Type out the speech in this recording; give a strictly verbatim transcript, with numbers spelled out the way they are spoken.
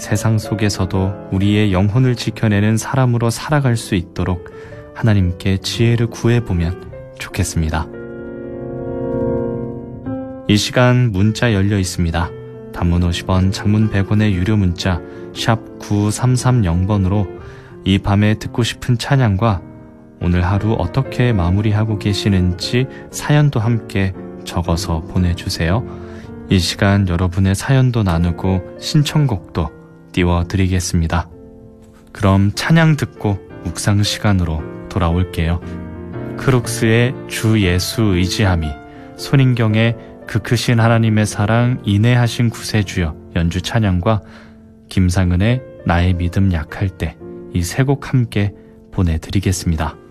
세상 속에서도 우리의 영혼을 지켜내는 사람으로 살아갈 수 있도록 하나님께 지혜를 구해보면 좋겠습니다. 이 시간 문자 열려 있습니다. 단문 오십 원, 장문 백 원의 유료 문자 샵 구삼삼공 번으로 이 밤에 듣고 싶은 찬양과 오늘 하루 어떻게 마무리하고 계시는지 사연도 함께 적어서 보내주세요. 이 시간 여러분의 사연도 나누고 신청곡도 띄워드리겠습니다. 그럼 찬양 듣고 묵상 시간으로 돌아올게요. 크룩스의 주 예수 의지함이, 손인경의 그 크신 하나님의 사랑 인내하신 구세주여 연주 찬양과 김상은의 나의 믿음 약할 때, 이 세 곡 함께 보내드리겠습니다.